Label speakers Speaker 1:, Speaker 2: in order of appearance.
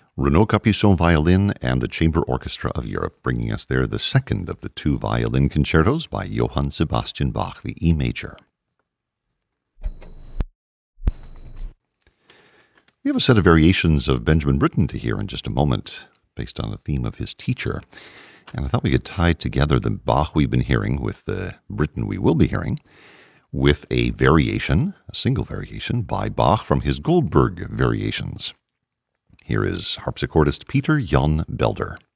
Speaker 1: Renaud Capuçon violin and the Chamber Orchestra of Europe, bringing us there the second of the two violin concertos by Johann Sebastian Bach, the E major. We have a set of variations of Benjamin Britten to hear in just a moment, based on the theme of his teacher. And I thought we could tie together the Bach we've been hearing with the Britten we will be hearing, with a variation, a single variation, by Bach from his Goldberg Variations. Here is harpsichordist Peter Jan Belder.